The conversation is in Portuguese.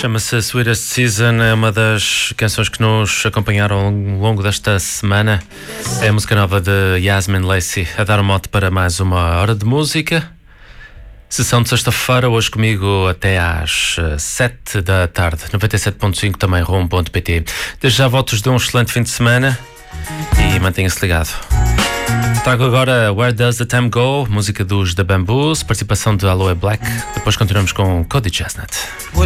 Chama-se Sweetest Season, é uma das canções que nos acompanharam ao longo desta semana. É a música nova de Yasmin Lacey, a dar um mote para mais uma hora de música. Sessão de sexta-feira, hoje comigo até às 7 da tarde, 97.5 também, rumo.pt. Desde já votos de um excelente fim de semana e mantenha-se ligado. Trago agora Where Does the Time Go, música dos The Bamboos, participação de Aloe Black. Depois continuamos com Cody Chestnut.